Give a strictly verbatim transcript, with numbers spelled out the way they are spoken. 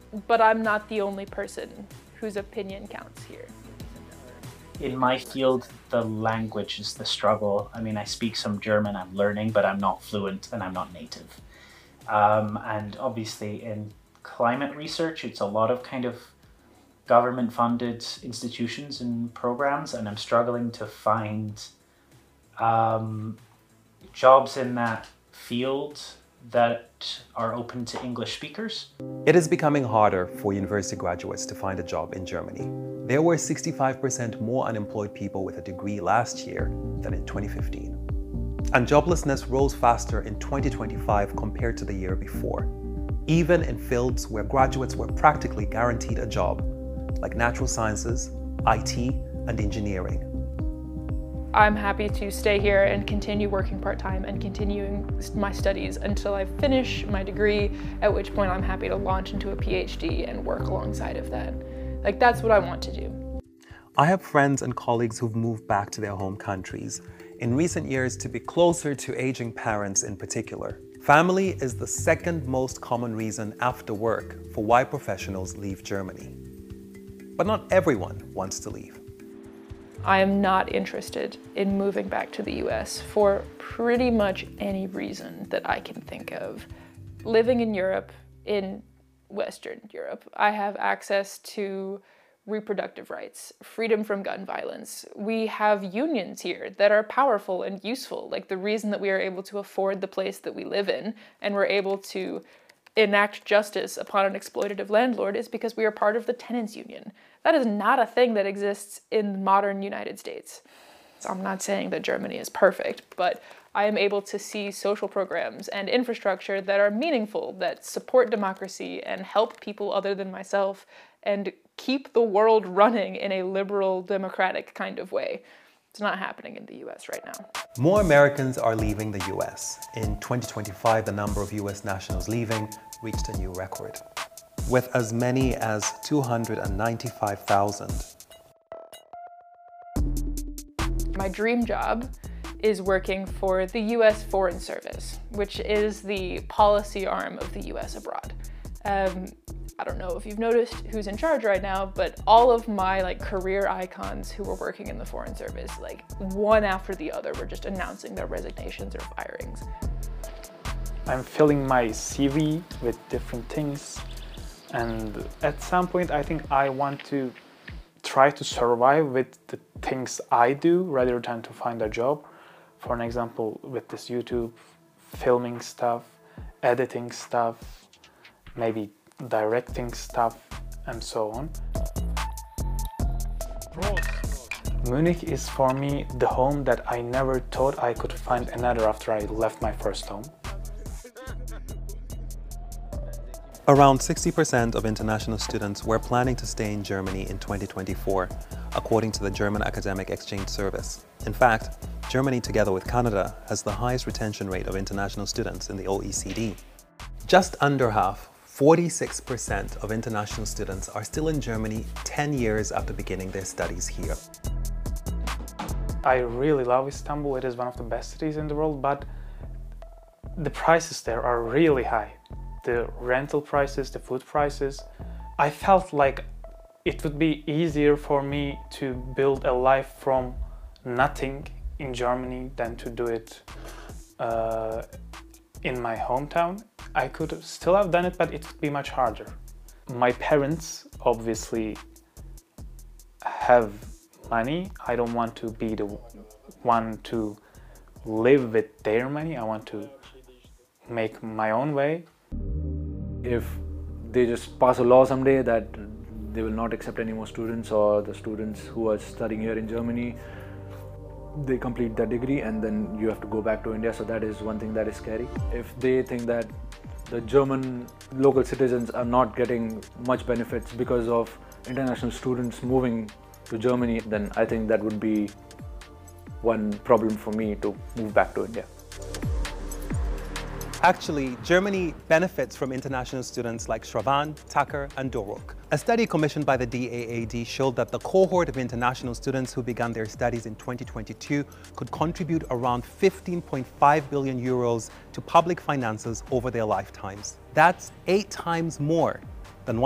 but I'm not the only person whose opinion counts here. In my field, the language is the struggle. I mean, I speak some German, I'm learning, but I'm not fluent and I'm not native. Um, and obviously in climate research, it's a lot of kind of government-funded institutions and programs, and I'm struggling to find um, jobs in that field that are open to English speakers. It is becoming harder for university graduates to find a job in Germany. There were sixty-five percent more unemployed people with a degree last year than in twenty fifteen. And joblessness rose faster in twenty twenty-five compared to the year before, even in fields where graduates were practically guaranteed a job, like natural sciences, I T, and engineering. I'm happy to stay here and continue working part-time and continuing my studies until I finish my degree, at which point I'm happy to launch into a PhD and work alongside of that. Like, that's what I want to do. I have friends and colleagues who've moved back to their home countries in recent years to be closer to aging parents in particular. Family is the second most common reason after work for why professionals leave Germany. But not everyone wants to leave. I am not interested in moving back to the U S for pretty much any reason that I can think of. Living in Europe, in Western Europe, I have access to reproductive rights, freedom from gun violence. We have unions here that are powerful and useful. Like, the reason that we are able to afford the place that we live in and we're able to enact justice upon an exploitative landlord is because we are part of the tenants union. That is not a thing that exists in modern United States. So I'm not saying that Germany is perfect, but I am able to see social programs and infrastructure that are meaningful, that support democracy and help people other than myself and keep the world running in a liberal, democratic kind of way. It's not happening in the U S right now. More Americans are leaving the U S. In twenty twenty-five, the number of U S nationals leaving reached a new record, with as many as two hundred ninety-five thousand. My dream job is working for the U S Foreign Service, which is the policy arm of the U S abroad. Um, I don't know if you've noticed who's in charge right now, but all of my like career icons who were working in the Foreign Service, like one after the other, were just announcing their resignations or firings. I'm filling my C V with different things, and at some point I think I want to try to survive with the things I do rather than to find a job. For an example, with this YouTube, filming stuff, editing stuff, maybe directing stuff, and so on. Munich is for me the home that I never thought I could find another after I left my first home. Around sixty percent of international students were planning to stay in Germany in twenty twenty-four, according to the German Academic Exchange Service. In fact, Germany, together with Canada, has the highest retention rate of international students in the O E C D. Just under half, forty-six percent of international students are still in Germany ten years after beginning their studies here. I really love Istanbul. It is one of the best cities in the world, but the prices there are really high. The rental prices, the food prices. I felt like it would be easier for me to build a life from nothing in Germany than to do it uh, in my hometown. I could still have done it, but it would be much harder. My parents obviously have money. I don't want to be the one to live with their money. I want to make my own way. If they just pass a law someday that they will not accept any more students, or the students who are studying here in Germany, they complete their degree and then you have to go back to India, so that is one thing that is scary. If they think that the German local citizens are not getting much benefits because of international students moving to Germany, then I think that would be one problem for me to move back to India. Actually, Germany benefits from international students like Shravan, Tucker, and Doruk. A study commissioned by the D A A D showed that the cohort of international students who began their studies in twenty twenty-two could contribute around fifteen point five billion euros to public finances over their lifetimes. That's eight times more